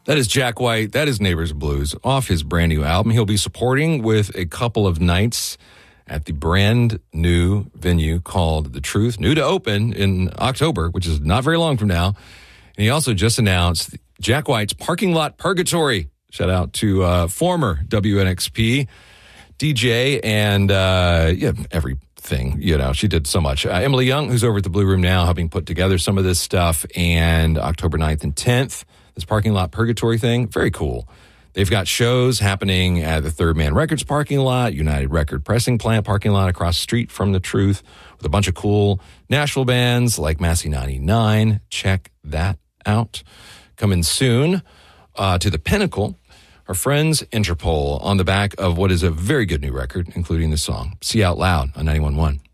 That is Jack White. That is Neighbors Blues off his brand new album. He'll be supporting with a couple of nights at the brand new venue called The Truth, new to open in October, which is not very long from now. And he also just announced Jack White's Parking Lot Purgatory. Shout out to former WNXP DJ and everything. You know, she did so much. Emily Young, who's over at the Blue Room now, helping put together some of this stuff. And October 9th and 10th, this Parking Lot Purgatory thing, very cool. They've got shows happening at the Third Man Records parking lot, United Record Pressing Plant parking lot across the street from The Truth, with a bunch of cool Nashville bands like Massey 99. Check that out. Coming soon to the Pinnacle, our friends Interpol on the back of what is a very good new record, including the song See Out Loud on 91.1.